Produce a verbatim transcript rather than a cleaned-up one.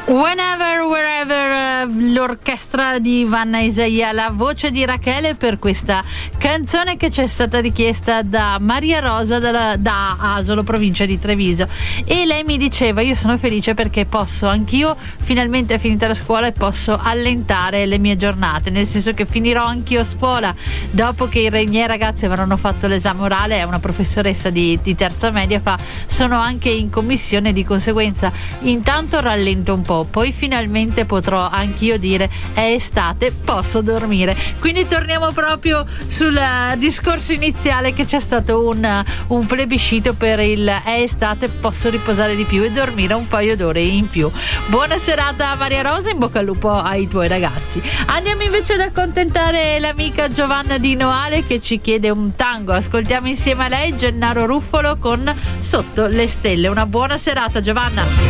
Whenever, Wherever, l'orchestra di Vanna Isaia, la voce di Rachele per questa canzone che ci è stata richiesta da Maria Rosa da, da Asolo, provincia di Treviso, e lei mi diceva: io sono felice perché posso anch'io finalmente finita la scuola e posso allentare le mie giornate, nel senso che finirò anch'io scuola dopo che i miei ragazzi avranno fatto l'esame orale. È una professoressa di, di terza media, fa sono anche in commissione, di conseguenza intanto rallento un po', poi finalmente potrò anch'io dire è estate, posso dormire. Quindi torniamo proprio sul discorso iniziale, che c'è stato un, un plebiscito per il è estate, posso riposare di più e dormire un paio d'ore in più. Buona serata Maria Rosa, in bocca al lupo ai tuoi ragazzi. Andiamo invece ad accontentare l'amica Giovanna Di Noale, che ci chiede un tango. Ascoltiamo insieme a lei Gennaro Ruffolo con Sotto le stelle. Una buona serata Giovanna.